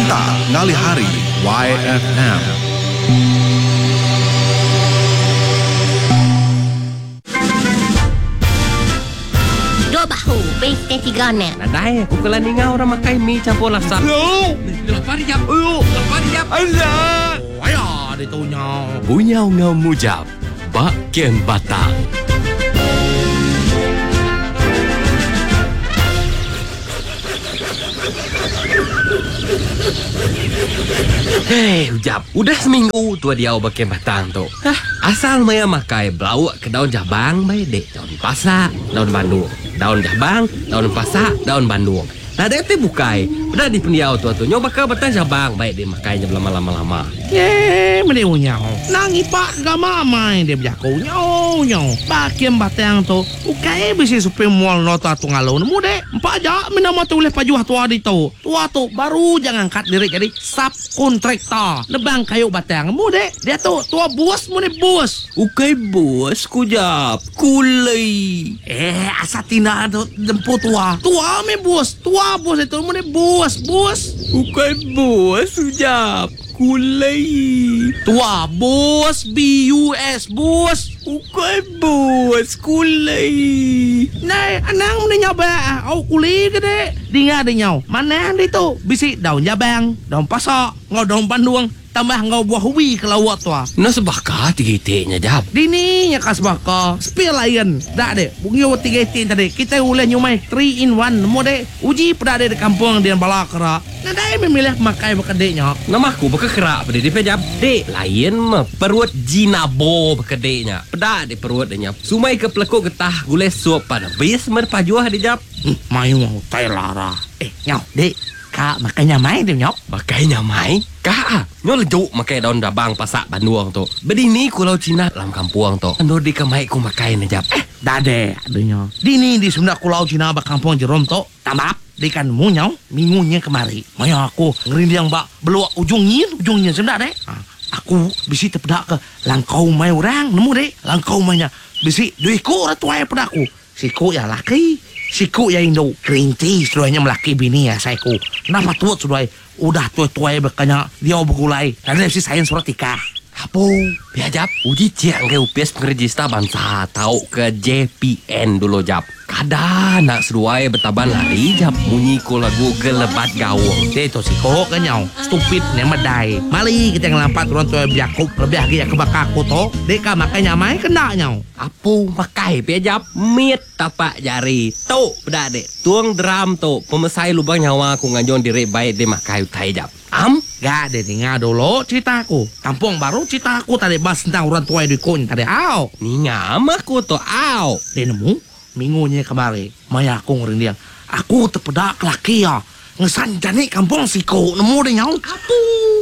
Bata ngali hari YFM. Dua bahu, base 3 net. Nadai, ukulan ingau orang makai mie campur laksa. No! Lepas dia jap. Lepas dia jap. Alah! Ayah, dia taunya. Bunyau ngau mujab. Bak ken batang. Hei, Ujab. Udah seminggu tua dia bagian batang tu. Asal Maya makai belau ke daun jabang, baik dek. Daun pasak, daun bandung. Daun jabang, daun pasak, daun bandung. Nah, dia tu bukai. Udah di pendiau tu. Nyoba ke batang jabang, baik dia makainya lama-lama. Mending unyau. Nangi pak gama main dia berjaku. Nyau. Bakian batang tu. Ukai bisi supaya mual nota tu ngalau. Nemu dek. Empat aja menama tu oleh pajuah tua di tu. Tua tu baru jangan kat diri jadi subkontraktor. Nebang kayu batang. Nemu dek. Dia tu tua bos mu ni bos. Ukai bos kujap. Kulai. Asa tina tu jemput tua. Tua me bos. Tua bos itu mu ni bos. Ukai bos Ujab. Kulai. Tua bos BUS bos. Ukai bos. Kulai. Này, anang ni nhau ba, au kuli ke dek. Di nga di nhau. Mana di tu? Bisi daun jabang, daun pasak, ngau daun panduang, tambah ngau buah ubi ke lawak tu. Nak sebakar tiga-tiganya Jab. Di ni nya kas baka. Spill lain. Dak dek. Bungyo 3 tadi. Kita uleh nyumai 3 in 1. Nemu dek. Uji pada di kampung di Balakara. Nah, dai memilih makai bekedeknya. Nama aku berkerak pada dia Jab. Dek, lain mah perut jinabo berkedeknya. Pedak di perut dia. Sumai ke pelekuk getah gulai suap pada bis merpajuah dia Jab. Mai mau tai lara. Nhau, dek. Kak makanya main dia nyok. Makainya mai. Kak, nyo lejuk makai daun dabang pasak banduang tu. Bedini kulau Cina dalam kampung tu. Ando di kemai ku makai Jab. Dade adanya. Dini di Sunda Kulau Cina bak kampung Jerom tu. Tambah di kan munyau minggunya kemari. Maya aku ngerindang bak beluak ujungnya Sunda dek. Aku bisi terpedak ke langkau mai orang nemu dek. Langkau mainnya bisi duiku ratuai pedaku. Siku ya laki. Siku ya Indo. Kerinti seduanya melaki bini ya saiku. Kenapa tuat sudah udah tua-tua berkanya dia bergulai. Dan si sains surat tikah. Apa? Biar Jab. Uji ciak ke UPS pengerjista bangsa tahu ke JPN dulu Jab. Kada nak seruai betaban lari Jab. Bunyi ko lagu gelebat gawang. Itu si kok kan nyau. Stupid yang medai. Mali kita ngelampat orang tua biakub. Lebih lagi ya kebakaku to. Deka makanya main kena nyau. Apa makai biar Jab. Mit tapak jari. Tu pedak dek. Tuang drum tu. Pemesai lubang nyawa aku ngajon diri baik dia makai utai Jab. Gak deh tinggal dulu ceritaku. Kampung baru ceritaku tadi bahas tentang orang tua di kun tadi. Ni ngam aku tu Dia nemu minggunya kemarin. Maya aku ngerindang. Aku terpedak laki ya. Ngesan jani kampung siko nemu dia nyau. Apa?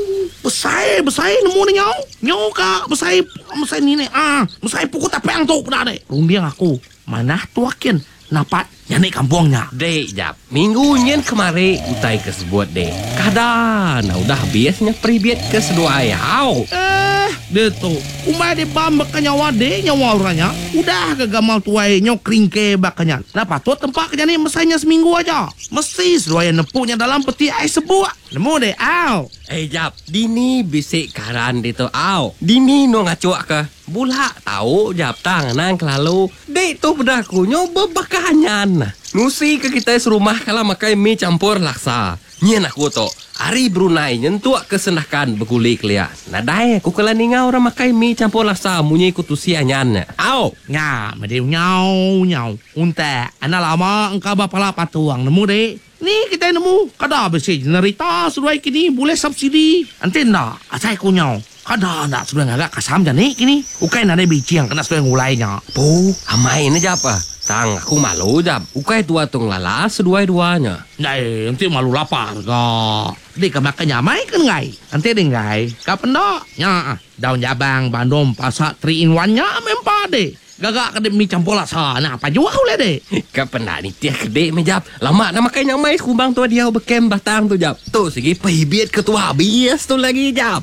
Besai nemu dia nyau. Nyau kak besai ni. Besai pukul tapang tu pedak deh. Rundiang aku. Mana tuakin napat jani kampungnya. Dek Jab. Minggu nyen kemari utai kesebut dek. Kada nah udah biasanya peribet ke sedua ayau. Dia tu umai dia bam bakanya wade nyawa orangnya. Udah kegamal tuai nyok kringke bakanya. Kenapa tu tempat kerja ni mesainya seminggu aja. Mesti sedua nepuknya dalam peti air sebuah. Nemu deh Jab. Dini bisik karan di tu Dini no ngacuak ke. Bulak tahu Jab tangan kelalu. Dek tu pedaku nyoba bakanyan. Nusi ke kita serumah kalau makai mie campur laksa. Nyen aku tu. Hari Brunei nyentuak kesendakan berkulik liat. Nadai aku kalau ningau orang makai mie campur laksa. Munyi kutusi anyannya. Nya, mesti nyau. Unta, anak lama engkau bapala patuang nemu dek. Ni kita nemu. Kada besi generita sudah kini boleh subsidi. Nanti ndak, asai ku nyau. Kada ndak sudah ngagak kasam jani kini. Ukai nade biji yang kena sudah ngulainya. Po, amai ni apa? Tang, aku malu Jab. Ukai tua tung lala sedua-duanya. Nay, nanti malu lapar ga. Di kemakanya mai kan ngai. Nanti di ngai. Kapan dak? Nya, daun jabang, bandung, pasak 3 in 1-nya mempa deh. Gagak kedip mie campur laksa. Nah, apa jual boleh deh. Kapan dah ni tiap kedip me Jab. Lama nak makan yang mai kumbang tua dia bekem batang tu Jab. Tu segi peribet ketua habis tu lagi Jab.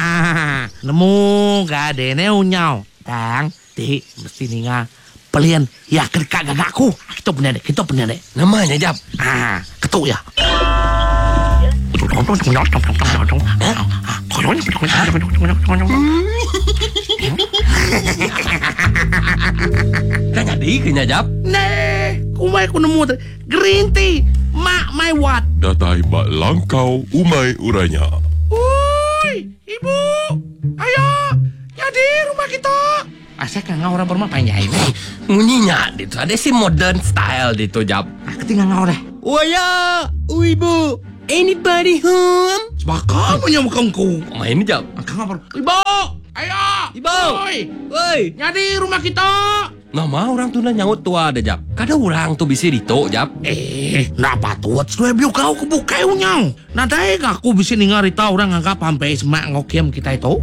Nemu gade ne unyau. Tang, ti mesti ninga. Pelian ya kerja gagakku. Kita punya deh. Namanya Jab. Ketuk ya. Kan jadi kenya Jap. Nih, kumai ku nemu tuh green tea, mak mai wat. Datai bak langkau umai uranya. Woi, ibu, ayo, jadi rumah kita. Asal kan orang bermah panjang ini. Munyinya itu ada si modern style itu Jap. Ketinggalan ngau deh. Waya, ibu. Anybody home? Sebakar punya mukangku. Main ni Jap. Kang apa? Ibu, ayo. Ibu. Woi. Jadi rumah kita. Nama orang tu nak nyaut tua ada Jap. Kada orang tu bisa dito Jap. Nak patut sudah biu kau kebuka unyang. Nadai aku bisa ningari tahu orang anggap sampai semak ngokiem kita itu.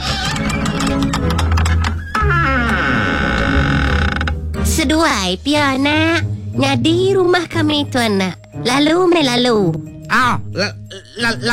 Seduai pia nak. Ngadi rumah kami tu anak. Lalu melalu.